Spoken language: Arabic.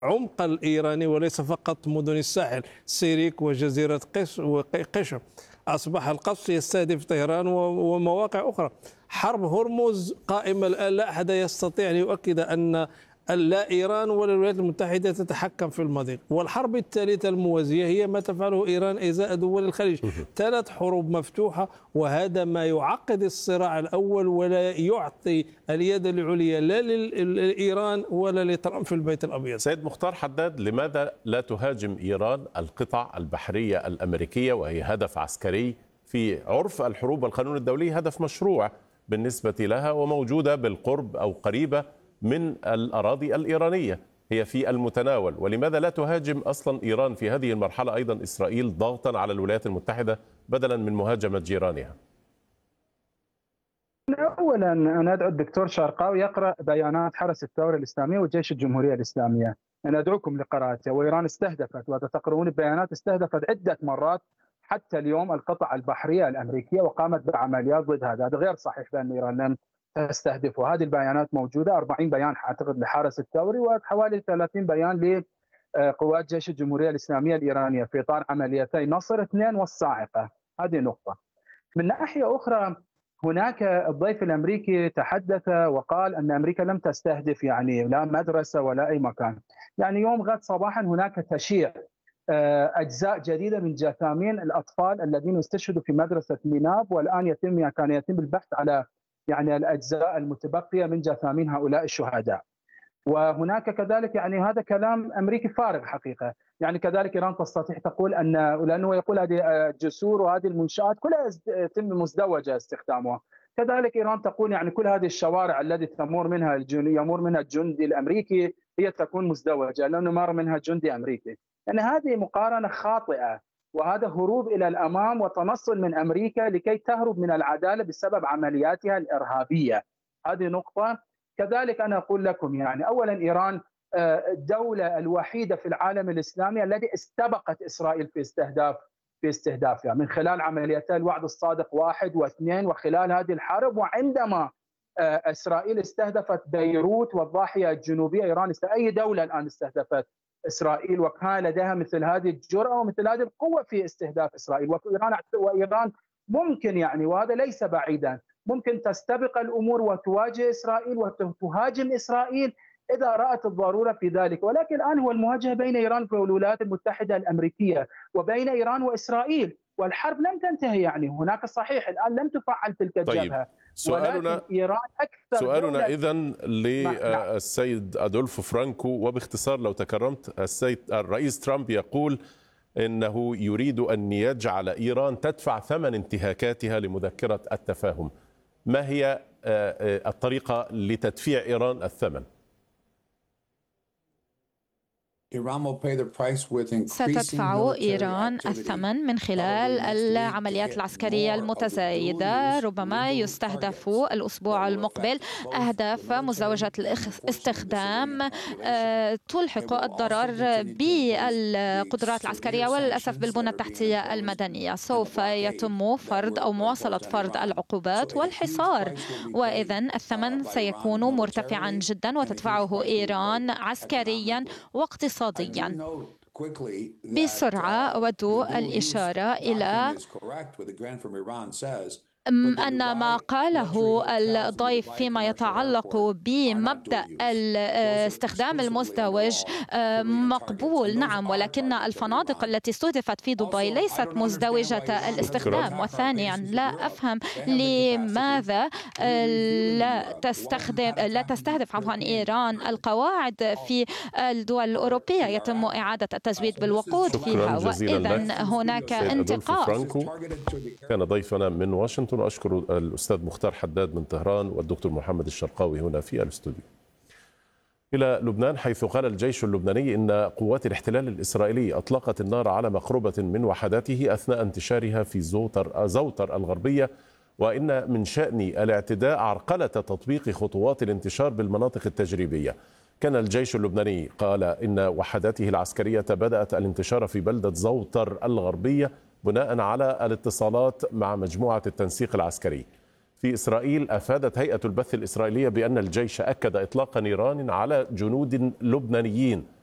العمق الإيراني وليس فقط مدن الساحل سيريك وجزيرة قشم. أصبح القصف يستهدف طهران ومواقع أخرى. حرب هرمز قائمة الآن، لا أحد يستطيع أن يؤكد أن لا إيران ولا الولايات المتحدة تتحكم في المضيق. والحرب الثالثة الموازية هي ما تفعله إيران إزاء دول الخليج. 3 حروب مفتوحة، وهذا ما يعقد الصراع الأول ولا يعطي اليد العليا لا لإيران ولا لترامب في البيت الأبيض. سيد مختار حداد، لماذا لا تهاجم إيران القطع البحرية الأمريكية وهي هدف عسكري في عرف الحروب والقانون الدولي، هدف مشروع بالنسبة لها وموجودة بالقرب أو قريبة من الأراضي الإيرانية، هي في المتناول؟ ولماذا لا تهاجم أصلا إيران في هذه المرحلة أيضا إسرائيل ضغطا على الولايات المتحدة بدلا من مهاجمة جيرانها؟ أولا أنا أدعو الدكتور شارقاوي يقرأ بيانات حرس الثورة الإسلامية وجيش الجمهورية الإسلامية. أنا أدعوكم لقراءته. وإيران استهدفت، وتقرؤون البيانات، استهدفت عدة مرات حتى اليوم القطع البحرية الأمريكية وقامت بعمليات ضد هذا غير صحيح بأن إيران لم تستهدفه. هذه البيانات موجودة، 40 بيان أعتقد لحرس الثوري وحوالي 30 بيان لقوات جيش الجمهورية الإسلامية الإيرانية في إطار عمليتي نصر 2 والصاعقة. هذه نقطة. من ناحية أخرى، هناك الضيف الأمريكي تحدث وقال أن أمريكا لم تستهدف يعني لا مدرسة ولا أي مكان. يعني يوم غد صباحا هناك تشييع أجزاء جديدة من جثامين الأطفال الذين استشهدوا في مدرسة ميناب، والآن كان يتم البحث على يعني الأجزاء المتبقية من جثامين هؤلاء الشهداء. وهناك كذلك يعني هذا كلام أمريكي فارغ حقيقة. يعني كذلك إيران تستطيع تقول أن، لأنه يقول هذه الجسور وهذه المنشآت كلها يتم مزدوجة استخدامها. كذلك إيران تقول يعني كل هذه الشوارع التي يمر منها الجندي الأمريكي هي تكون مزدوجة لأنه مر منها جندي أمريكي. يعني هذه مقارنة خاطئة، وهذا هروب إلى الأمام وتنصل من أمريكا لكي تهرب من العدالة بسبب عملياتها الإرهابية. هذه نقطة. كذلك أنا أقول لكم يعني أولا إيران الدولة الوحيدة في العالم الإسلامي التي استبقت إسرائيل في استهدافها من خلال عمليتي الوعد الصادق 1 و2 وخلال هذه الحرب. وعندما إسرائيل استهدفت بيروت والضاحية الجنوبية، إيران أي دولة الآن استهدفت إسرائيل وكان لديها مثل هذه الجرأة ومثل هذه القوة في استهداف إسرائيل. وإيران ممكن يعني، وهذا ليس بعيدا، ممكن تستبق الأمور وتواجه إسرائيل وتهاجم إسرائيل إذا رأت الضرورة في ذلك. ولكن الآن هو المواجهة بين إيران والولايات المتحدة الأمريكية وبين إيران وإسرائيل، والحرب لم تنتهي. يعني هناك صحيح الآن لم تفعل تلك الجبهة. سؤالنا إذن للسيد أدولفو فرانكو، وباختصار لو تكرمت. الرئيس ترامب يقول إنه يريد أن يجعل إيران تدفع ثمن انتهاكاتها لمذكرة التفاهم. ما هي الطريقة لتدفيع إيران الثمن؟ ستدفع إيران الثمن من خلال العمليات العسكرية المتزايدة. ربما يستهدف الأسبوع المقبل أهداف مزدوجة الاستخدام تلحق الضرر بالقدرات العسكرية وللأسف بالبنى التحتية المدنية. سوف يتم فرض أو مواصلة فرض العقوبات والحصار، وإذن الثمن سيكون مرتفعا جدا وتدفعه إيران عسكريا واقتصاديا. بسرعة أود الإشارة إلى أن ما قاله الضيف فيما يتعلق بمبدأ الاستخدام المزدوج مقبول، نعم، ولكن الفنادق التي استهدفت في دبي ليست مزدوجة الاستخدام. وثانيا لا أفهم لماذا لا تستهدف إيران القواعد في الدول الأوروبية. يتم إعادة التزويد بالوقود فيها، وإذن هناك انتقاص. كان ضيفنا من واشنطن، وأشكر الأستاذ مختار حداد من طهران والدكتور محمد الشرقاوي هنا في الاستوديو. إلى لبنان، حيث قال الجيش اللبناني إن قوات الاحتلال الإسرائيلي أطلقت النار على مقربة من وحداته أثناء انتشارها في زوطر الغربية، وإن من شأن الاعتداء عرقلة تطبيق خطوات الانتشار بالمناطق التجريبية. كان الجيش اللبناني قال إن وحداته العسكرية بدأت الانتشار في بلدة زوطر الغربية بناء على الاتصالات مع مجموعة التنسيق العسكري. في إسرائيل أفادت هيئة البث الإسرائيلية بأن الجيش أكد إطلاق نيران على جنود لبنانيين